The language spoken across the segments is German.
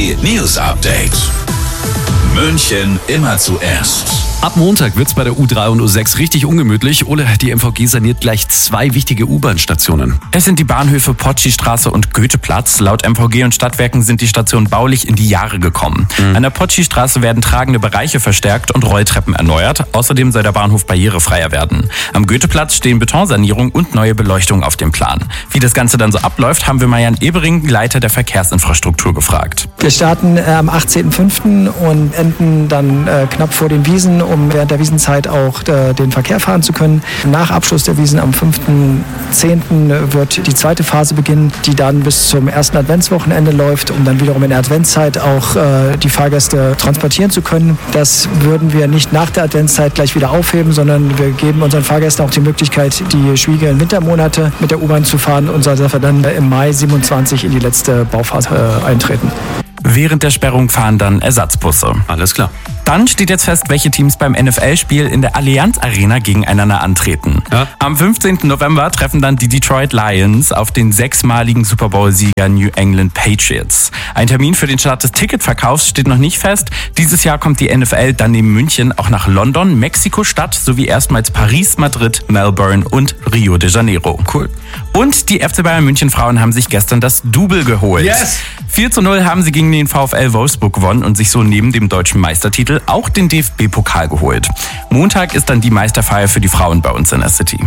Energy News Update. München immer zuerst. Ab Montag wird's bei der U3 und U6 richtig ungemütlich. Ole, die MVG saniert gleich 2 wichtige U-Bahn-Stationen. Es sind die Bahnhöfe Potschi-Straße und Goetheplatz. Laut MVG und Stadtwerken sind die Stationen baulich in die Jahre gekommen. An der Potschi-Straße werden tragende Bereiche verstärkt und Rolltreppen erneuert. Außerdem soll der Bahnhof barrierefreier werden. Am Goetheplatz stehen Betonsanierung und neue Beleuchtung auf dem Plan. Wie das Ganze dann so abläuft, haben wir Marian Ebering, Leiter der Verkehrsinfrastruktur, gefragt. Wir starten am 18.05. und enden dann knapp vor den Wiesen, um während der Wiesenzeit auch den Verkehr fahren zu können. Nach Abschluss der Wiesen am 5.10. wird die zweite Phase beginnen, die dann bis zum ersten Adventswochenende läuft, um dann wiederum in der Adventszeit auch die Fahrgäste transportieren zu können. Das würden wir nicht nach der Adventszeit gleich wieder aufheben, sondern wir geben unseren Fahrgästen auch die Möglichkeit, die schwierigen Wintermonate mit der U-Bahn zu fahren und soll dafür dann im Mai 27 in die letzte Bauphase eintreten. Während der Sperrung fahren dann Ersatzbusse. Alles klar. Dann steht jetzt fest, welche Teams beim NFL-Spiel in der Allianz Arena gegeneinander antreten. Ja. Am 15. November treffen dann die Detroit Lions auf den 6-maligen Super Bowl-Sieger New England Patriots. Ein Termin für den Start des Ticketverkaufs steht noch nicht fest. Dieses Jahr kommt die NFL dann neben München auch nach London, Mexiko-Stadt sowie erstmals Paris, Madrid, Melbourne und Rio de Janeiro. Cool. Und die FC Bayern München Frauen haben sich gestern das Double geholt. Yes! 4:0 haben sie gegen den VfL Wolfsburg gewonnen und sich so neben dem deutschen Meistertitel auch den DFB-Pokal geholt. Montag ist dann die Meisterfeier für die Frauen bei uns in der City.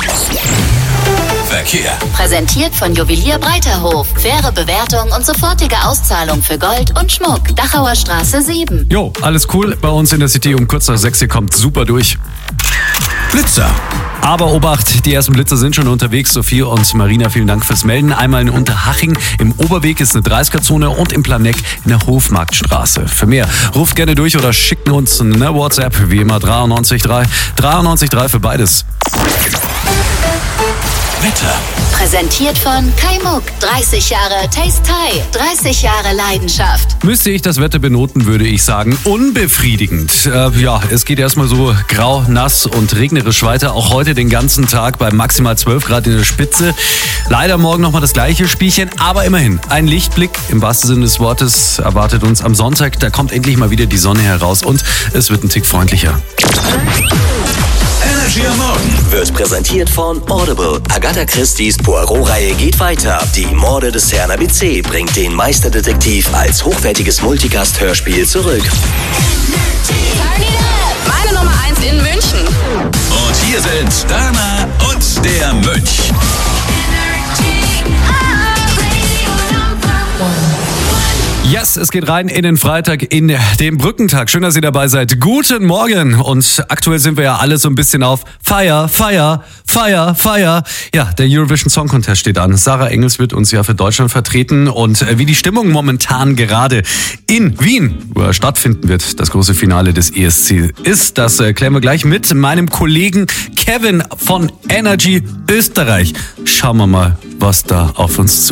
Verkehr. Präsentiert von Juwelier Breiterhof. Faire Bewertung und sofortige Auszahlung für Gold und Schmuck. Dachauer Straße 7. Jo, alles cool. Bei uns in der City um kurz nach 6 Uhr kommt super durch. Blitzer. Aber Obacht, die ersten Blitzer sind schon unterwegs. Sophie und Marina, vielen Dank fürs Melden. Einmal in Unterhaching, im Oberweg ist eine 30er-Zone und im Planeck in der Hofmarktstraße. Für mehr, ruft gerne durch oder schickt uns eine WhatsApp, wie immer 93.3 für beides. Wetter. Präsentiert von Kai Muck. 30 Jahre Taste Thai. 30 Jahre Leidenschaft. Müsste ich das Wetter benoten, würde ich sagen, unbefriedigend. Ja, es geht erstmal so grau, nass und regnerisch weiter. Auch heute den ganzen Tag bei maximal 12 Grad in der Spitze. Leider morgen nochmal das gleiche Spielchen, aber immerhin. Ein Lichtblick im wahrsten Sinne des Wortes erwartet uns am Sonntag. Da kommt endlich mal wieder die Sonne heraus und es wird ein Tick freundlicher. Energy am Morgen Wird präsentiert von Audible. Agatha Christie's Poirot-Reihe geht weiter. Die Morde des Herrn ABC bringt den Meisterdetektiv als hochwertiges Multicast-Hörspiel zurück. Meine Nummer 1 in München. und hier sind Dana und der Mönch. Yes, es geht rein in den Freitag, in den Brückentag. Schön, dass ihr dabei seid. Guten Morgen. Und aktuell sind wir ja alle so ein bisschen auf Feier. Ja, der Eurovision Song Contest steht an. Sarah Engels wird uns ja für Deutschland vertreten. Und wie die Stimmung momentan gerade in Wien stattfinden wird, das große Finale des ESC ist, das klären wir gleich mit meinem Kollegen Kevin von Energy Österreich. Schauen wir mal, was da auf uns